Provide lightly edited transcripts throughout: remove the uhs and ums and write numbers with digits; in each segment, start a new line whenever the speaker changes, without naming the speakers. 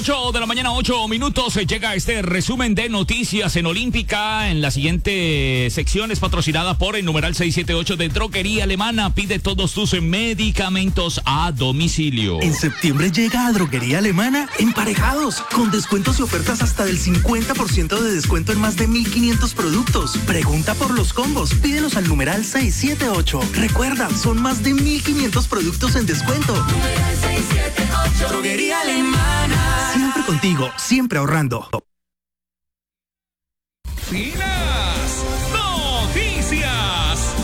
8 de la mañana, 8 minutos. Llega este resumen de noticias en Olímpica. En la siguiente sección es patrocinada por el numeral 678 de Droguería Alemana. Pide todos tus medicamentos a domicilio.
En septiembre llega a Droguería Alemana Emparejados, con descuentos y ofertas hasta del 50% de descuento en más de 1.500 productos. Pregunta por los combos, pídelos al numeral 678. Recuerda, son más de 1.500 productos en descuento.
Numeral 678. Droguería Alemana.
Siempre contigo, siempre ahorrando.
Finas noticias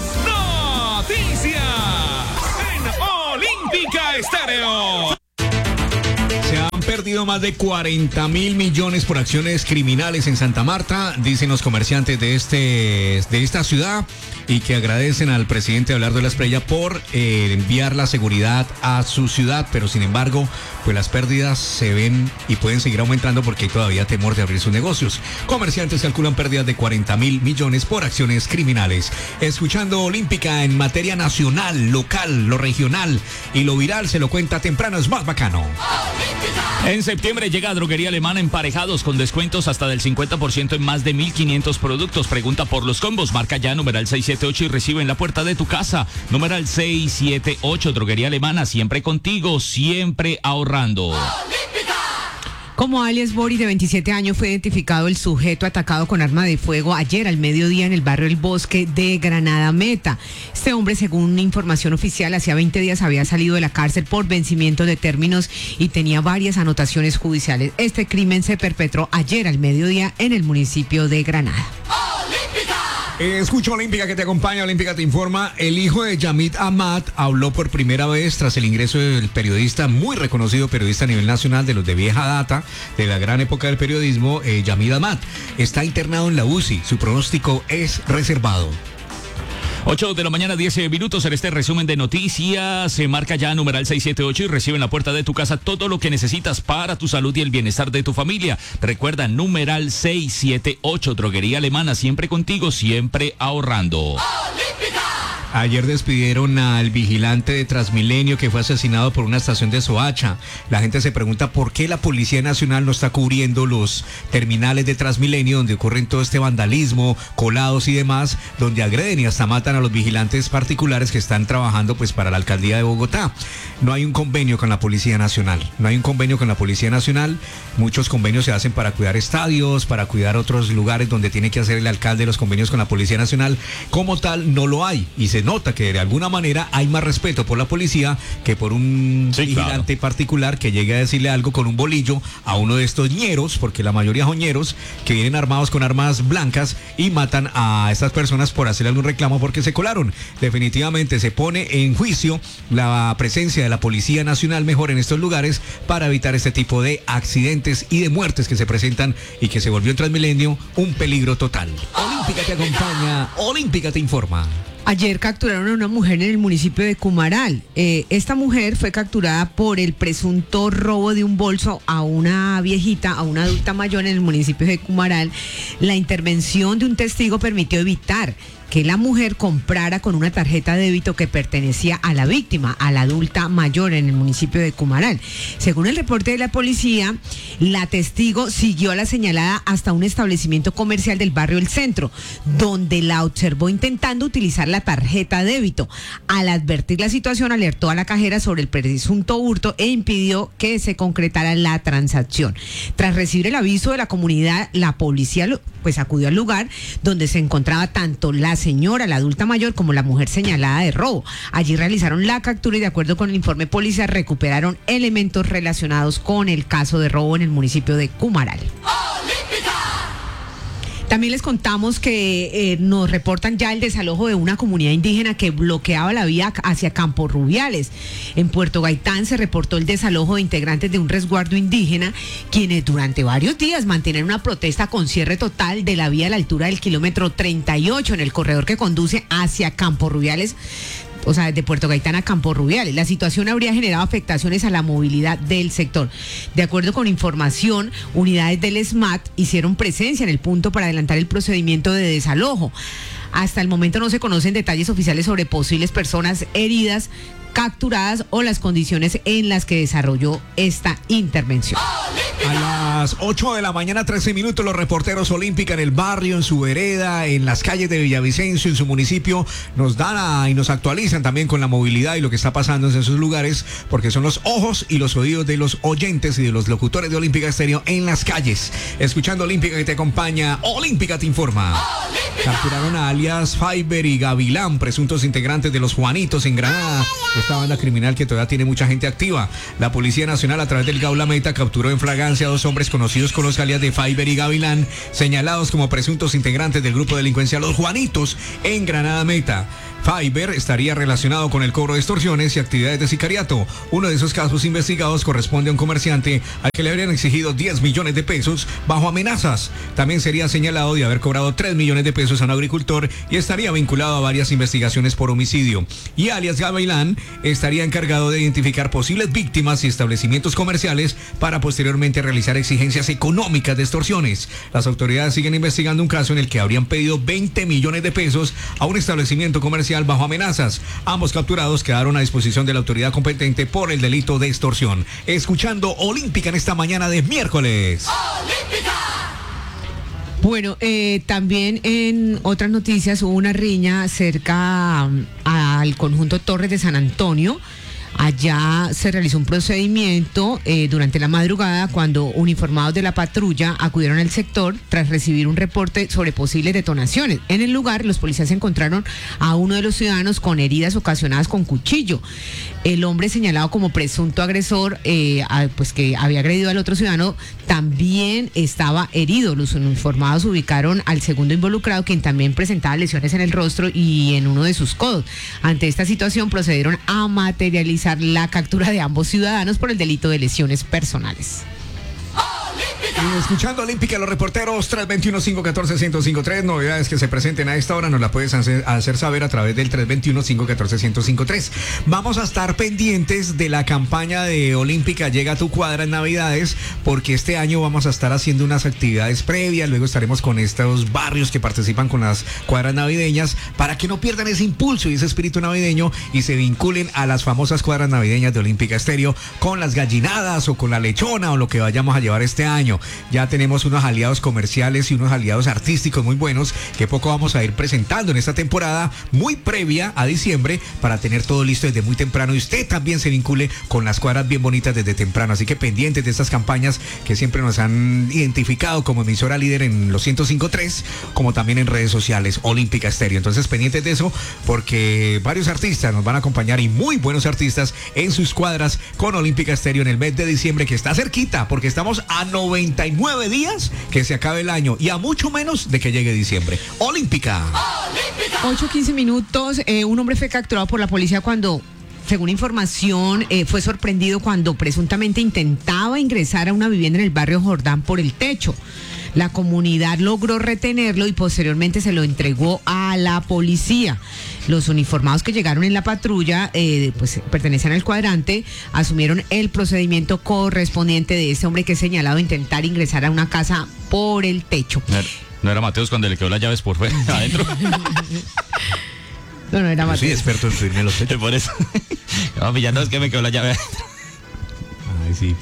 en Olímpica Estéreo.
Se han perdido más de 40.000 millones por acciones criminales en Santa Marta, dicen los comerciantes de esta ciudad, y que agradecen al presidente Abelardo de la Espriella por enviar la seguridad a su ciudad, pero sin embargo, pues las pérdidas se ven y pueden seguir aumentando porque hay todavía temor de abrir sus negocios. Comerciantes calculan pérdidas de 40.000 millones por acciones criminales. Escuchando Olímpica en materia nacional, local, lo regional y lo viral, se lo cuenta temprano, es más bacano.
En septiembre llega a Droguería Alemana Emparejados con descuentos hasta del 50% en más de 1.500 productos. Pregunta por los combos, marca ya numeral 678 y recibe en la puerta de tu casa. Numeral 678, Droguería Alemana, siempre contigo, siempre ahorrando.
Como alias Boris, de 27 años, fue identificado el sujeto atacado con arma de fuego ayer al mediodía en el barrio El Bosque de Granada Meta. Este hombre, según información oficial, hacía 20 días había salido de la cárcel por vencimiento de términos y tenía varias anotaciones judiciales. Este crimen se perpetró ayer al mediodía en el municipio de Granada.
Escucha Olímpica que te acompaña, Olímpica te informa. El hijo de Yamid Ahmad habló por primera vez tras el ingreso del periodista, muy reconocido periodista a nivel nacional, de los de vieja data, de la gran época del periodismo, Yamid Ahmad. Está internado en la UCI, su pronóstico es reservado.
8 de la mañana, 10 minutos en este resumen de noticias. Se marca ya numeral 678 y recibe en la puerta de tu casa todo lo que necesitas para tu salud y el bienestar de tu familia. Recuerda, numeral 678, Droguería Alemana, siempre contigo, siempre ahorrando.
Ayer despidieron al vigilante de Transmilenio que fue asesinado por una estación de Soacha. La gente se pregunta por qué la Policía Nacional no está cubriendo los terminales de Transmilenio donde ocurren todo este vandalismo, colados y demás, donde agreden y hasta matan a los vigilantes particulares que están trabajando pues para la alcaldía de Bogotá. No hay un convenio con la Policía Nacional. Muchos convenios se hacen para cuidar estadios, para cuidar otros lugares donde tiene que hacer el alcalde los convenios con la Policía Nacional. Como tal, no lo hay y se nota que de alguna manera hay más respeto por la policía que por un vigilante particular que llegue a decirle algo con un bolillo a uno de estos ñeros, porque la mayoría son ñeros que vienen armados con armas blancas y matan a estas personas por hacerle algún reclamo porque se colaron. Definitivamente se pone en juicio la presencia de la Policía Nacional mejor en estos lugares para evitar este tipo de accidentes y de muertes que se presentan y que se volvió en Transmilenio un peligro total. Olímpica te acompaña, Olímpica te informa.
Ayer capturaron a una mujer en el municipio de Cumaral. Esta mujer fue capturada por el presunto robo de un bolso a una viejita, a una adulta mayor en el municipio de Cumaral. La intervención de un testigo permitió evitar que la mujer comprara con una tarjeta de débito que pertenecía a la víctima, a la adulta mayor en el municipio de Cumaral. Según el reporte de la policía, la testigo siguió a la señalada hasta un establecimiento comercial del barrio El Centro, donde la observó intentando utilizar la tarjeta de débito. Al advertir la situación, alertó a la cajera sobre el presunto hurto e impidió que se concretara la transacción. Tras recibir el aviso de la comunidad, la policía pues acudió al lugar donde se encontraba tanto la señora, la adulta mayor, como la mujer señalada de robo. Allí realizaron la captura y de acuerdo con el informe policial recuperaron elementos relacionados con el caso de robo en el municipio de Cumaral. También les contamos que nos reportan ya el desalojo de una comunidad indígena que bloqueaba la vía hacia Campos Rubiales. En Puerto Gaitán se reportó el desalojo de integrantes de un resguardo indígena, quienes durante varios días mantienen una protesta con cierre total de la vía a la altura del kilómetro 38 en el corredor que conduce hacia Campos Rubiales. O sea, desde Puerto Gaitán a Campos Rubiales. La situación habría generado afectaciones a la movilidad del sector. De acuerdo con información, unidades del SMAT hicieron presencia en el punto para adelantar el procedimiento de desalojo. Hasta el momento no se conocen detalles oficiales sobre posibles personas heridas, capturadas o las condiciones en las que desarrolló esta intervención.
A las 8 de la mañana, 13 minutos, los reporteros Olímpica en el barrio, en su vereda, en las calles de Villavicencio, en su municipio, nos dan y nos actualizan también con la movilidad y lo que está pasando en esos lugares, porque son los ojos y los oídos de los oyentes y de los locutores de Olímpica Estéreo en las calles. Escuchando Olímpica que te acompaña, Olímpica te informa. ¡Olímpica! Capturaron a alias Fiber y Gavilán, presuntos integrantes de los Juanitos en Granada, esta banda criminal que todavía tiene mucha gente activa. La Policía Nacional, a través del Gaula Meta, capturó en flagrancia a dos hombres conocidos con los alias de Fiber y Gavilán, señalados como presuntos integrantes del grupo delincuencial Los Juanitos en Granada Meta. Fiber estaría relacionado con el cobro de extorsiones y actividades de sicariato. Uno de esos casos investigados corresponde a un comerciante al que le habrían exigido 10 millones de pesos bajo amenazas. También sería señalado de haber cobrado 3 millones de pesos a un agricultor y estaría vinculado a varias investigaciones por homicidio. Y alias Gavilán estaría encargado de identificar posibles víctimas y establecimientos comerciales para posteriormente realizar exigencias económicas de extorsiones. Las autoridades siguen investigando un caso en el que habrían pedido 20 millones de pesos a un establecimiento comercial bajo amenazas. Ambos capturados quedaron a disposición de la autoridad competente por el delito de extorsión. Escuchando Olímpica en esta mañana de miércoles.
¡Olímpica!
Bueno, también en otras noticias hubo una riña cerca al conjunto Torres de San Antonio. Allá se realizó un procedimiento durante la madrugada cuando uniformados de la patrulla acudieron al sector tras recibir un reporte sobre posibles detonaciones. En el lugar, los policías encontraron a uno de los ciudadanos con heridas ocasionadas con cuchillo. El hombre señalado como presunto agresor, pues que había agredido al otro ciudadano, también estaba herido. Los uniformados ubicaron al segundo involucrado, quien también presentaba lesiones en el rostro y en uno de sus codos. Ante esta situación procedieron a materializar la captura de ambos ciudadanos por el delito de lesiones personales.
Escuchando Olímpica, los reporteros 321-514-1053, novedades que se presenten a esta hora nos la puedes hacer saber a través del 321-514-1053. Vamos a estar pendientes de la campaña de Olímpica Llega a tu Cuadra en Navidades, porque este año vamos a estar haciendo unas actividades previas, luego estaremos con estos barrios que participan con las cuadras navideñas, para que no pierdan ese impulso y ese espíritu navideño y se vinculen a las famosas cuadras navideñas de Olímpica Estéreo con las gallinadas o con la lechona o lo que vayamos a llevar este año. Ya tenemos unos aliados comerciales y unos aliados artísticos muy buenos que poco vamos a ir presentando en esta temporada muy previa a diciembre para tener todo listo desde muy temprano y usted también se vincule con las cuadras bien bonitas desde temprano. Así que pendientes de estas campañas que siempre nos han identificado como emisora líder en los 105.3, como también en redes sociales Olímpica Estéreo. Entonces pendientes de eso porque varios artistas nos van a acompañar y muy buenos artistas en sus cuadras con Olímpica Estéreo en el mes de diciembre, que está cerquita porque estamos a 99 días que se acabe el año y a mucho menos de que llegue diciembre. Olímpica.
8:15 minutos. Un hombre fue capturado por la policía cuando, según información, fue sorprendido cuando presuntamente intentaba ingresar a una vivienda en el barrio Jordán por el techo. La comunidad logró retenerlo y posteriormente se lo entregó a la policía. Los uniformados que llegaron en la patrulla, pues pertenecen al cuadrante, asumieron el procedimiento correspondiente de este hombre que es señalado intentar ingresar a una casa por el techo.
¿No era Mateos cuando le quedó las llaves por fuera, adentro?
No era Mateos.
Yo soy experto en subirme los techos.
Por eso. No, ya no, es que me quedó la llave adentro.
Ay, sí.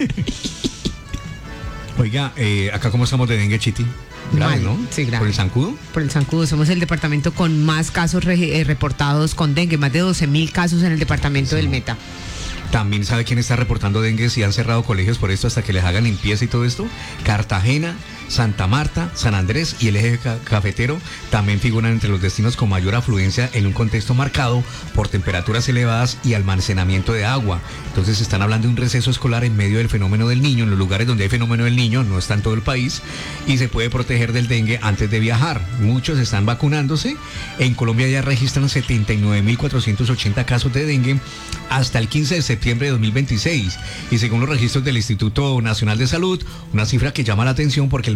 Oiga, acá cómo estamos de dengue, Chiti. Grave, ¿no?
Sí, grave.
¿Por el zancudo?
Por el zancudo. Somos el departamento con más casos reportados con dengue, más de 12.000 casos en el departamento del Meta.
También sabe quién está reportando dengue, si han cerrado colegios por esto hasta que les hagan limpieza y todo esto. Cartagena, Santa Marta, San Andrés y el eje cafetero también figuran entre los destinos con mayor afluencia en un contexto marcado por temperaturas elevadas y almacenamiento de agua. Entonces están hablando de un receso escolar en medio del fenómeno del niño, en los lugares donde hay fenómeno del niño, no está en todo el país, y se puede proteger del dengue antes de viajar. Muchos están vacunándose. En Colombia ya registran 79.480 casos de dengue hasta el 15 de septiembre de 2026. Y según los registros del Instituto Nacional de Salud, una cifra que llama la atención porque el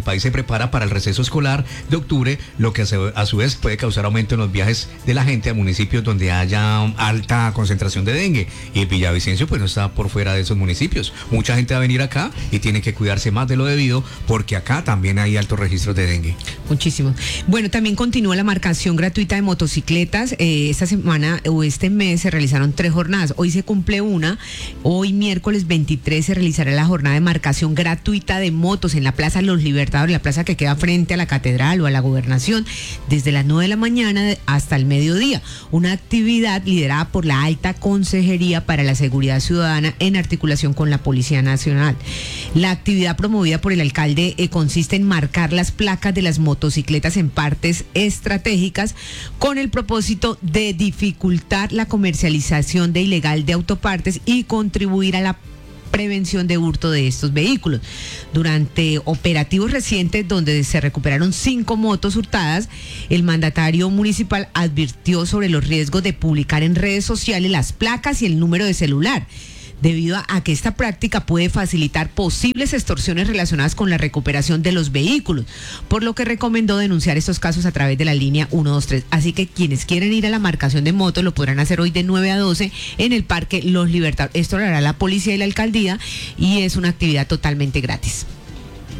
el país se prepara para el receso escolar de octubre, lo que a su vez puede causar aumento en los viajes de la gente a municipios donde haya alta concentración de dengue. Y Villavicencio pues no está por fuera de esos municipios. Mucha gente va a venir acá y tiene que cuidarse más de lo debido, porque acá también hay altos registros de dengue.
Muchísimo. Bueno, también continúa la marcación gratuita de motocicletas. Esta semana o este mes se realizaron 3 jornadas. Hoy se cumple una. Hoy miércoles 23 se realizará la jornada de marcación gratuita de motos en la Plaza Los Libertadores, la plaza que queda frente a la Catedral o a la Gobernación, desde las 9 de la mañana hasta el mediodía. Una actividad liderada por la Alta Consejería para la Seguridad Ciudadana en articulación con la Policía Nacional. La actividad promovida por el alcalde consiste en marcar las placas de las motocicletas en partes estratégicas con el propósito de dificultar la comercialización de ilegal de autopartes y contribuir a la prevención de hurto de estos vehículos. Durante operativos recientes donde se recuperaron 5 motos hurtadas, el mandatario municipal advirtió sobre los riesgos de publicar en redes sociales las placas y el número de celular, debido a que esta práctica puede facilitar posibles extorsiones relacionadas con la recuperación de los vehículos, por lo que recomendó denunciar estos casos a través de la línea 123. Así que quienes quieren ir a la marcación de motos lo podrán hacer hoy de 9 a 12 en el Parque Los Libertadores. Esto lo hará la policía y la alcaldía y es una actividad totalmente gratis.